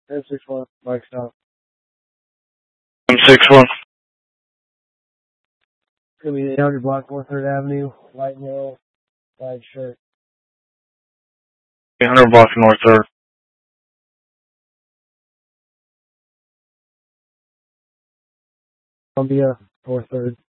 M61, Mike stop. M61. It's going to be the 800 block, North 3rd Avenue, light and yellow, plaid shirt. 800 block North 3rd. Columbia, North 3rd.